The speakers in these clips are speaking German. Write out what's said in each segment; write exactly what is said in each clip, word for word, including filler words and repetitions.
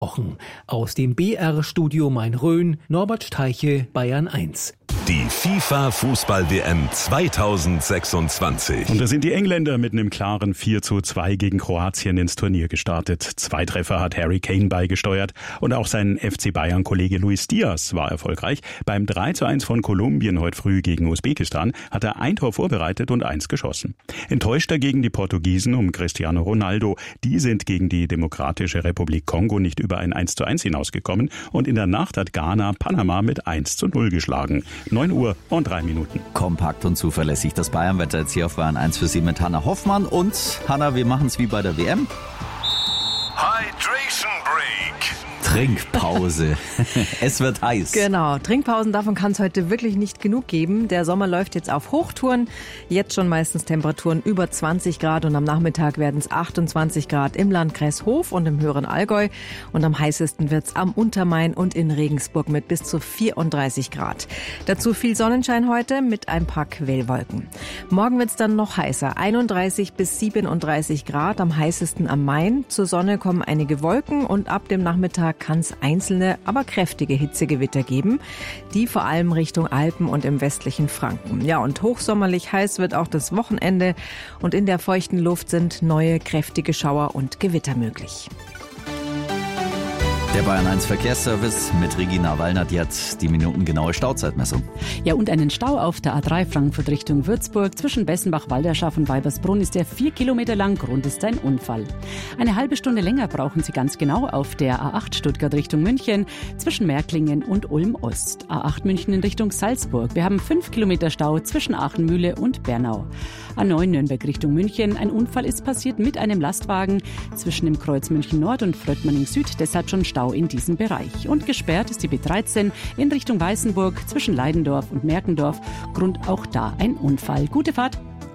Ochen. Aus dem B R-Studio Main-Rhön, Norbert Steiche, Bayern eins. Die FIFA-Fußball-W M zweitausendsechsundzwanzig. Und da sind die Engländer mit einem klaren vier zu zwei gegen Kroatien ins Turnier gestartet. Zwei Treffer hat Harry Kane beigesteuert und auch sein F C Bayern-Kollege Luis Diaz war erfolgreich. Beim drei zu eins von Kolumbien heute früh gegen Usbekistan hat er ein Tor vorbereitet und eins geschossen. Enttäuscht dagegen die Portugiesen um Cristiano Ronaldo. Die sind gegen die Demokratische Republik Kongo nicht über ein eins zu eins hinausgekommen und in der Nacht hat Ghana Panama mit eins zu null geschlagen. neun Uhr und drei Minuten. Kompakt und zuverlässig das Bayernwetter jetzt hier auf Bayern eins für Sie mit Hanna Hoffmann. Und Hanna, wir machen es wie bei der W M. Hydration Break. Trinkpause. Es wird heiß. Genau, Trinkpausen, davon kann es heute wirklich nicht genug geben. Der Sommer läuft jetzt auf Hochtouren. Jetzt schon meistens Temperaturen über zwanzig Grad und am Nachmittag werden es achtundzwanzig Grad im Landkreis Hof und im höheren Allgäu. Und am heißesten wird es am Untermain und in Regensburg mit bis zu vierunddreißig Grad. Dazu viel Sonnenschein heute mit ein paar Quellwolken. Morgen wird es dann noch heißer, einunddreißig bis siebenunddreißig Grad, am heißesten am Main. Zur Sonne kommen einige Wolken und ab dem Nachmittag kann es einzelne, aber kräftige Hitzegewitter geben, die vor allem Richtung Alpen und im westlichen Franken. Ja, und hochsommerlich heiß wird auch das Wochenende und in der feuchten Luft sind neue kräftige Schauer und Gewitter möglich. Der Bayern eins Verkehrsservice mit Regina Wallner, die hat die minutengenaue Stauzeitmessung. Ja, und einen Stau auf der A drei Frankfurt Richtung Würzburg zwischen Bessenbach, Walderschaff und Weibersbrunn ist der vier Kilometer lang. Grund ist ein Unfall. Eine halbe Stunde länger brauchen Sie ganz genau auf der A acht Stuttgart Richtung München zwischen Märklingen und Ulm-Ost. A acht München in Richtung Salzburg. Wir haben fünf Kilometer Stau zwischen Aachenmühle und Bernau. A neun Nürnberg Richtung München. Ein Unfall ist passiert mit einem Lastwagen zwischen dem Kreuz München Nord und Fröttmanning Süd. Deshalb schon Stau in diesem Bereich. Und gesperrt ist die B dreizehn in Richtung Weißenburg zwischen Leidendorf und Merkendorf. Grund auch da ein Unfall. Gute Fahrt!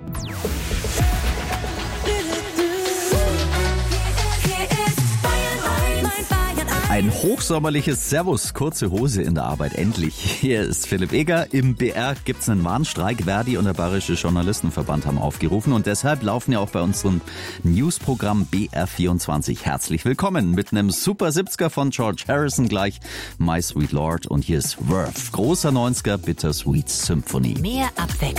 Ein hochsommerliches Servus, kurze Hose in der Arbeit, endlich. Hier ist Philipp Eger. Im B R gibt's einen Warnstreik. Verdi und der Bayerische Journalistenverband haben aufgerufen und deshalb laufen ja auch bei unserem Newsprogramm B R vierundzwanzig. Herzlich willkommen mit einem Super siebziger von George Harrison gleich, My Sweet Lord, und hier ist Worth. Großer neunziger Bittersweet Symphony. Mehr Abwechslung.